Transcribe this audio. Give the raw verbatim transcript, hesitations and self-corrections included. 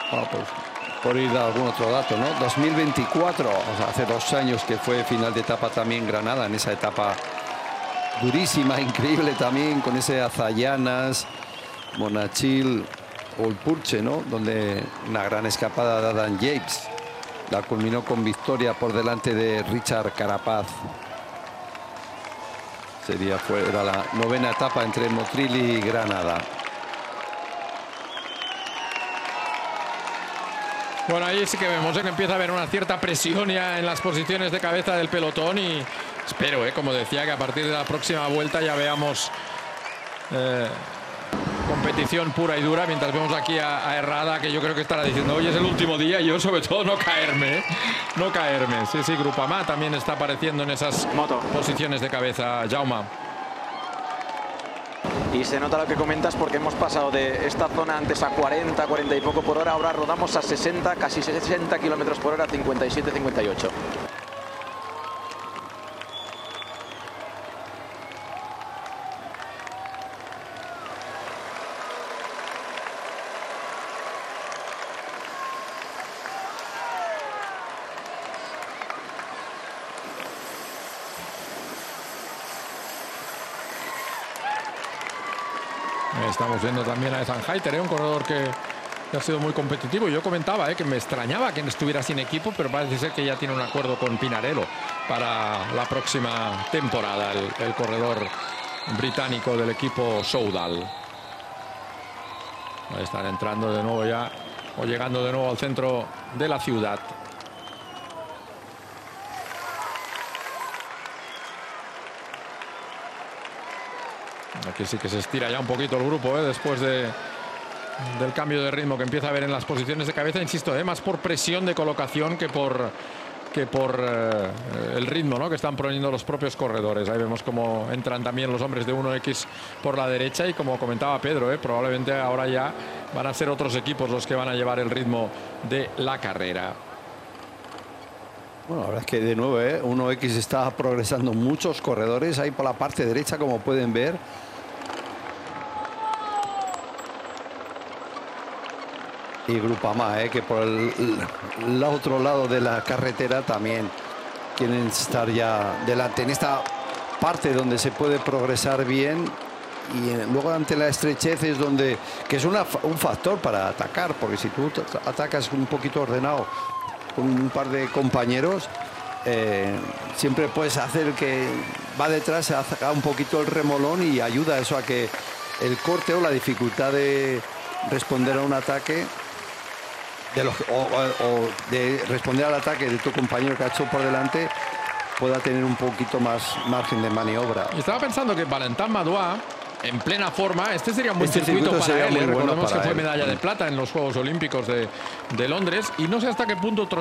Bueno, pues, por ir a algún otro dato, ¿no? dos mil veinticuatro, o sea, hace dos años que fue final de etapa también Granada, en esa etapa durísima, increíble también, con ese Azayanas, Monachil o el Purche, ¿no? Donde una gran escapada de Adam Yates la culminó con victoria por delante de Richard Carapaz. Sería, fue, era la novena etapa entre Motril y Granada. Bueno, ahí sí que vemos ¿eh? que empieza a haber una cierta presión ya en las posiciones de cabeza del pelotón y espero, ¿eh? como decía, que a partir de la próxima vuelta ya veamos eh, competición pura y dura, mientras vemos aquí a, a Herrada, que yo creo que estará diciendo, hoy es el último día y yo sobre todo no caerme, ¿eh? no caerme. Sí, sí, Grupamá también está apareciendo en esas Moto. posiciones de cabeza, Jaume. Y se nota lo que comentas porque hemos pasado de esta zona antes a cuarenta, cuarenta y poco por hora, ahora rodamos a sesenta, casi sesenta kilómetros por hora, cincuenta y siete, cincuenta y ocho. Estamos viendo también a Sanhaiter, ¿eh? un corredor que, que ha sido muy competitivo. Yo comentaba ¿eh? que me extrañaba que estuviera sin equipo, pero parece ser que ya tiene un acuerdo con Pinarello para la próxima temporada, el, el corredor británico del equipo Soudal. Ahí están entrando de nuevo ya, o llegando de nuevo al centro de la ciudad. Aquí sí que se estira ya un poquito el grupo ¿eh? después de, del cambio de ritmo que empieza a haber en las posiciones de cabeza. Insisto, ¿eh? más por presión de colocación que por, que por eh, el ritmo ¿no? que están poniendo los propios corredores. Ahí vemos cómo entran también los hombres de uno equis por la derecha y como comentaba Pedro, ¿eh? probablemente ahora ya van a ser otros equipos los que van a llevar el ritmo de la carrera. Bueno, la verdad es que de nuevo ¿eh? uno equis está progresando muchos corredores ahí por la parte derecha, como pueden ver. Y Grupamá, ¿eh? que por el, el otro lado de la carretera también quieren estar ya delante en esta parte donde se puede progresar bien, y en, luego ante la estrechez es donde, que es una, un factor para atacar, porque si tú atacas un poquito ordenado con un par de compañeros, eh, siempre puedes hacer que va detrás, haga un poquito el remolón y ayuda a eso, a que el corte o la dificultad de responder a un ataque De los, o, o de responder al ataque de tu compañero que ha hecho por delante pueda tener un poquito más margen de maniobra. Y estaba pensando que Valentin Madouas, en plena forma, este sería un buen este circuito, circuito para él. Muy bueno Recordemos para que fue él. medalla de plata en los Juegos Olímpicos de, de Londres y no sé hasta qué punto